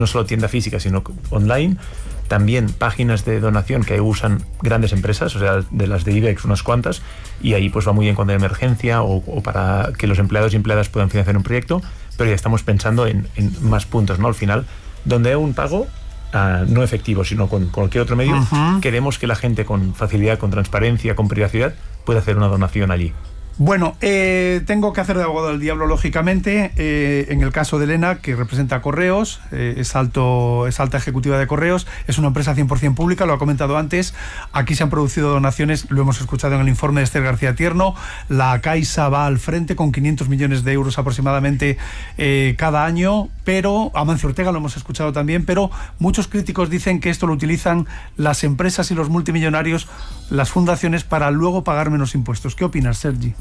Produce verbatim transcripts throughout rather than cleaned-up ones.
no solo tienda física, sino online. También páginas de donación que usan grandes empresas, o sea, de las de IBEX unas cuantas, y ahí pues va muy bien cuando hay emergencia o, o para que los empleados y empleadas puedan financiar un proyecto, pero ya estamos pensando en, en más puntos, ¿no? Al final, donde hay un pago uh, no efectivo, sino con cualquier otro medio, uh-huh. queremos que la gente con facilidad, con transparencia, con privacidad, pueda hacer una donación allí. Bueno, eh, tengo que hacer de abogado del diablo, lógicamente, eh, en el caso de Elena, que representa a Correos, eh, es, alto, es alta ejecutiva de Correos, es una empresa cien por ciento pública, lo ha comentado antes, aquí se han producido donaciones, lo hemos escuchado en el informe de Esther García Tierno, la Caixa va al frente con quinientos millones de euros aproximadamente eh, cada año, pero, Amancio Ortega lo hemos escuchado también, pero muchos críticos dicen que esto lo utilizan las empresas y los multimillonarios, las fundaciones, para luego pagar menos impuestos. ¿Qué opinas, Sergi?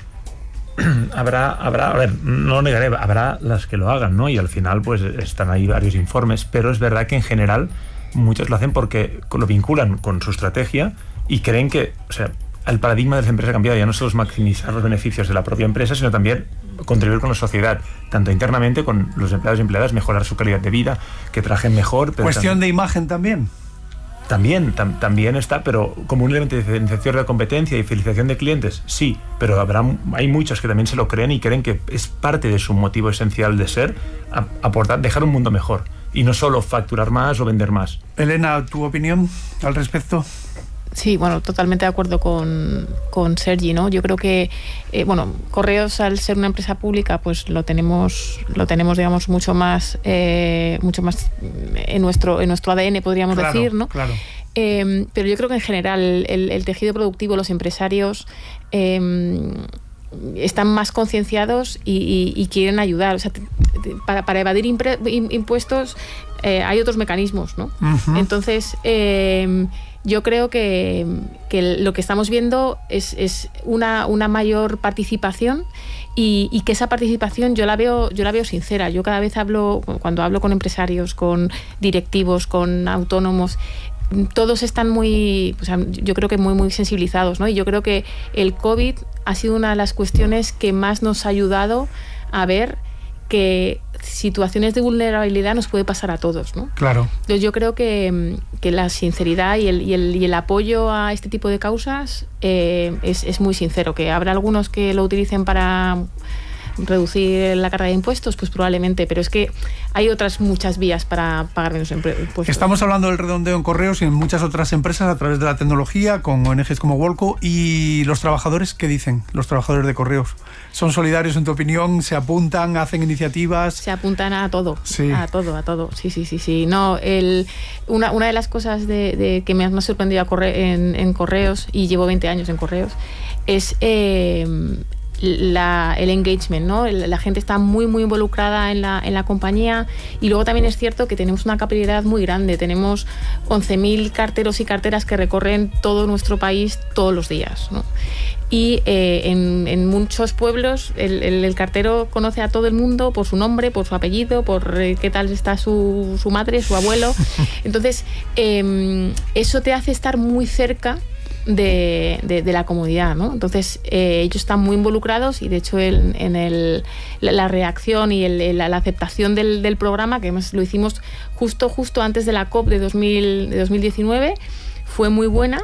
Habrá, habrá, a ver, no lo negaré, habrá las que lo hagan, ¿no? Y al final, pues están ahí varios informes, pero es verdad que en general muchos lo hacen porque lo vinculan con su estrategia y creen que, o sea, el paradigma de las empresas ha cambiado, ya no solo es maximizar los beneficios de la propia empresa, sino también contribuir con la sociedad, tanto internamente con los empleados y empleadas, mejorar su calidad de vida, que trabajen mejor. Pero ¿Cuestión también, de imagen también? También, tam, también está, pero como un elemento de diferenciación de la competencia y felicitación de clientes, sí, pero habrá, hay muchos que también se lo creen y creen que es parte de su motivo esencial de ser, a, aportar, dejar un mundo mejor, y no solo facturar más o vender más. Elena, ¿tu opinión al respecto? Sí, bueno, totalmente de acuerdo con, con Sergi, ¿no? Yo creo que, eh, bueno, Correos, al ser una empresa pública, pues lo tenemos, lo tenemos, digamos, mucho más, eh, mucho más en nuestro, en nuestro A D N, podríamos claro, decir, ¿no? Claro. Eh, pero yo creo que en general el, el tejido productivo, los empresarios eh, están más concienciados y, y, y quieren ayudar. O sea, te, te, para, para evadir impre, impuestos eh, hay otros mecanismos, ¿no? Uh-huh. Entonces, eh, yo creo que, que lo que estamos viendo es, es una, una mayor participación y, y que esa participación yo la veo yo la veo sincera. Yo cada vez hablo, cuando hablo con empresarios, con directivos, con autónomos, todos están muy, o sea, yo creo que muy muy sensibilizados, ¿no? Y yo creo que el COVID ha sido una de las cuestiones que más nos ha ayudado a ver que situaciones de vulnerabilidad nos puede pasar a todos, ¿no? Claro. Entonces yo creo que, que la sinceridad y el, y, el, y el apoyo a este tipo de causas eh, es, es muy sincero. Que habrá algunos que lo utilicen para reducir la carga de impuestos, pues probablemente, pero es que hay otras muchas vías para pagar menos impuestos. Estamos hablando del redondeo en Correos y en muchas otras empresas a través de la tecnología, con O N Ges como Wolco. ¿Y los trabajadores qué dicen? Los trabajadores de Correos, ¿son solidarios en tu opinión? ¿Se apuntan? ¿Hacen iniciativas? Se apuntan a todo, sí. a todo, a todo. Sí, sí, sí, sí. No, el, una, una de las cosas de, de que me ha sorprendido a corre, en, en Correos, y llevo veinte años en Correos, es eh, La, el engagement, ¿no? La gente está muy muy involucrada en la, en la compañía, y luego también es cierto que tenemos una capilaridad muy grande. Tenemos once mil carteros y carteras que recorren todo nuestro país todos los días, ¿no? Y eh, en, en muchos pueblos el, el, el cartero conoce a todo el mundo por su nombre, por su apellido, por eh, qué tal está su, su madre, su abuelo. Entonces eh, eso te hace estar muy cerca De, de, de la comunidad, ¿no? Entonces eh, ellos están muy involucrados, y de hecho el, en el, la, la reacción y el, la, la aceptación del, del programa, que además lo hicimos justo justo antes de la COP de, dos mil, de dos mil diecinueve, fue muy buena.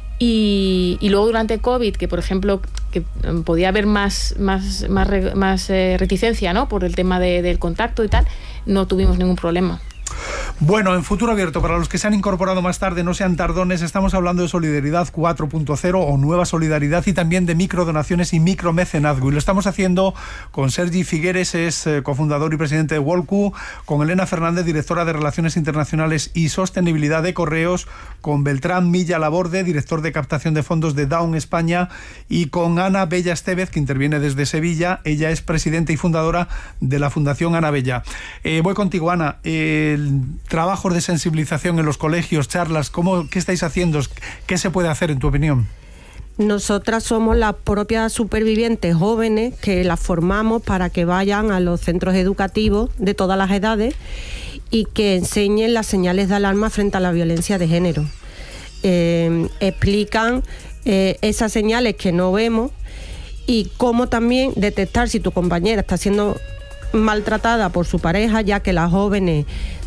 Y, y luego durante COVID, que por ejemplo que podía haber más, más, más, más eh, reticencia, ¿no? Por el tema de, del contacto y tal, no tuvimos ningún problema. Bueno, en Futuro Abierto, para los que se han incorporado más tarde, no sean tardones, estamos hablando de Solidaridad cuatro punto cero o Nueva Solidaridad, y también de microdonaciones y micromecenazgo. Y lo estamos haciendo con Sergi Figueres, es eh, cofundador y presidente de Wolco, con Elena Fernández, directora de Relaciones Internacionales y Sostenibilidad de Correos, con Beltrán Milla Laborde, director de captación de fondos de Down España, y con Ana Bella Estevez, que interviene desde Sevilla. Ella es presidenta y fundadora de la Fundación Ana Bella. Eh, voy contigo, Ana. Eh, trabajos de sensibilización en los colegios, charlas, ¿cómo, ¿qué estáis haciendo? ¿Qué se puede hacer, en tu opinión? Nosotras somos las propias supervivientes jóvenes que las formamos para que vayan a los centros educativos de todas las edades y que enseñen las señales de alarma frente a la violencia de género. Eh, explican eh, esas señales que no vemos y cómo también detectar si tu compañera está siendo maltratada por su pareja, ya que las jóvenes